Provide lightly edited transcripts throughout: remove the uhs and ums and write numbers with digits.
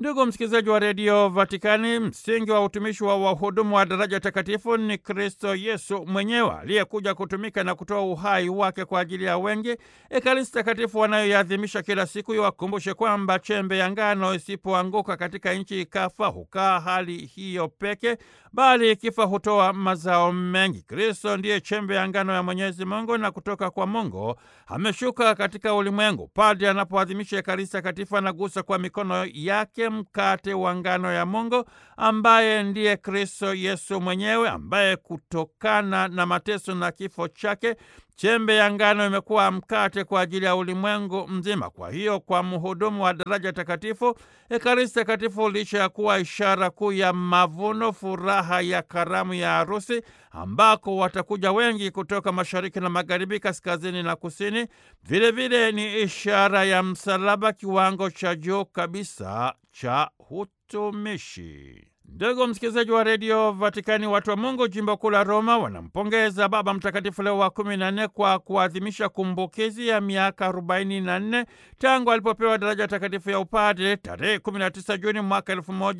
Ndugu msikilizaji wa redio Vatikani, msingi wa utumishi wa wahudumu wa daraja takatifu ni Kristo Yesu mwenyewe aliyekuja kutumika na kutoa uhai wake kwa ajili ya wengi. Ekaristi takatifu wanayoiadhimisha kila siku iwakumbushe kwamba chembe ya ngano isipoanguka katika nchi ikafa, hukaa hali hiyo peke, bali ikifa hutoa mazao mengi. Kristo ndiye chembe ya ngano ya Mwenyezi Mungu na kutoka kwa Mungu ameshuka katika ulimwengu. Padre anapoadhimisha Ekaristi takatifu anagusa kwa mikono yake mkate wa ngano ya Mungu ambaye ndiye Kristo Yesu mwenyewe, ambaye kutokana na mateso na kifo chake chembe ya ngano imekuwa mkate kwa ajili ya ulimwengu mzima. Kwa hiyo kwa mhudumu wa daraja takatifu, Ekaristi takatifu licha ya kuwa ishara kuu ya mavuno, furaha ya karamu ya harusi ambako watakuja wengi kutoka mashariki na magharibi, kaskazini na kusini, vilevile ni ishara ya msalaba, kiwango cha juu kabisa cha utumishi. Ndugu msikilizaji wa redio Vatikani, watu wa Mungu jimbo kuu la Roma wanampongeza Baba Mtakatifu Leo wa 14 kwa kuadhimisha kumbukizi ya miaka 44 tangu alipopewa daraja takatifu ya upadre tarehe 19 Juni mwaka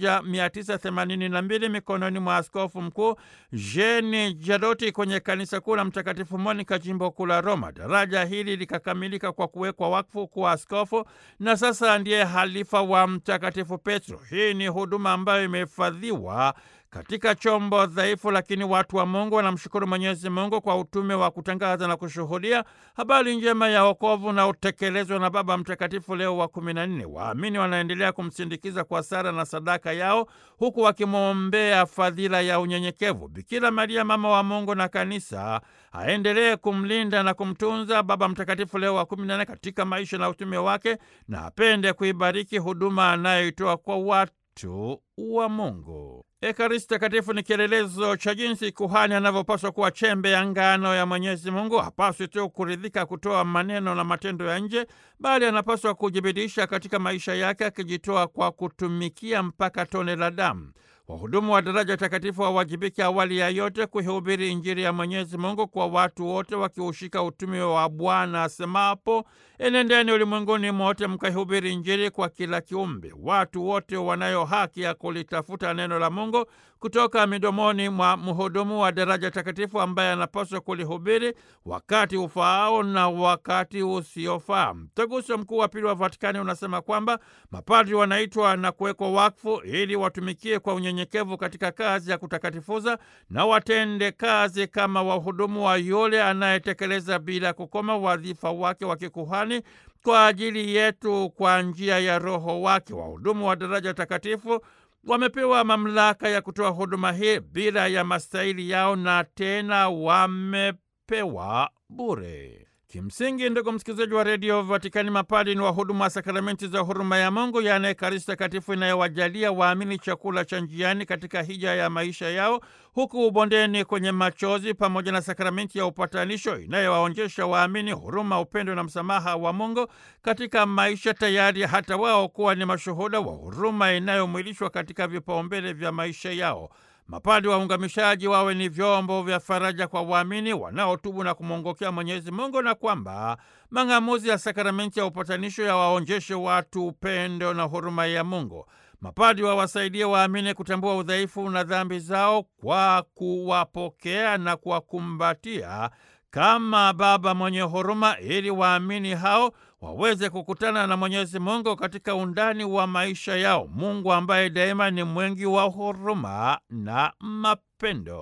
1982 mikononi mwa askofu mkuu Jeni Jadoti kwenye kanisa kuu la Mtakatifu Monika jimbo kuu la Roma. Daraja hili likakamilika kwa kuwekwa wakfu kwa askofu na sasa ndiye halifa wa Mtakatifu Petro. Hii ni huduma ambayo imefadhiliwa katika chombo dhaifu, lakini watu wa Mungu wanamshukuru Mwenyezi Mungu kwa utume wa kutangaza na kushuhudia habari njema ya wokovu na utekelezwa na Baba Mtakatifu Leo wa 14. Waamini wanaendelea kumsindikiza kwa sala na sadaka yao, huku wakimwombea fadhila ya unyenyekevu. Bikira Maria mama wa Mungu na kanisa aendelee kumlinda na kumtunza Baba Mtakatifu Leo wa 14 katika maisha na utume wake, na apende kuibariki huduma anayoitoa kwa watu wa Mungu. Ekaristi takatifu ni kielelezo cha jinsi kuhani anavyopaswa kuwa chembe ya ngano ya Mwenyezi Mungu. Hapaswi tu kuridhika kutoa maneno na matendo ya nje, bali anapaswa kujibidisha katika maisha yake, akijitoa kwa kutumikia mpaka tone la damu. Wahudumu wa daraja takatifu wawajibike awali ya yote kuihubiri Injili ya Mwenyezi Mungu kwa watu wote, wakiushika utume wa Bwana asemapo, enendeni ulimwenguni mote mkaihubiri Injili kwa kila kiumbe. Watu wote wanayo haki ya kulitafuta neno la Mungu kutoka midomoni mwa mhudumu wa daraja takatifu ambaye anapaswa kulihubiri wakati ufaao na wakati usiofaa. Mtaguso Mkuu wa Pili wa Vatikani unasema kwamba mapadri wanaitwa na kuwekwa wakfu ili watumikie kwa unyenyekevu katika kazi ya kutakatifuza na watende kazi kama wahudumu wa yule anayetekeleza bila kukoma wadhifa wake wa kikuhani kwa ajili yetu kwa njia ya Roho wake. Wahudumu wa daraja takatifu wamepewa mamlaka ya kutoa huduma hii bila ya mastahili yao, na tena wamepewa bure. Kimsingi, ndugu msikilizaji wa redio Vatikani, mapadri ni wahudumu wa sakramenti za huruma ya Mungu, yaani Ekaristi takatifu inayowajalia waamini chakula cha njiani katika hija ya maisha yao, huku ubondeni kwenye machozi, pamoja na sakramenti ya upatanisho inayowaonjesha waamini huruma, upendo na msamaha wa Mungu katika maisha, tayari hata wao kuwa ni mashuhuda wa huruma inayomwilishwa katika vipaumbele vya maisha yao. Mapadri waungamishaji wawe ni vyombo vya faraja kwa waamini wanaotubu na kumwongokea Mwenyezi Mungu, na kwamba mang'amuzi ya sakramenti ya upatanisho yawaonjeshe watu upendo na huruma ya Mungu. Mapadri wawasaidie waamini kutambua udhaifu na dhambi zao kwa kuwapokea na kuwakumbatia kama Baba mwenye huruma, ili waamini hao waweze kukutana na Mwenyezi Mungu katika undani wa maisha yao, Mungu ambaye daima ni mwingi wa huruma na mapendo.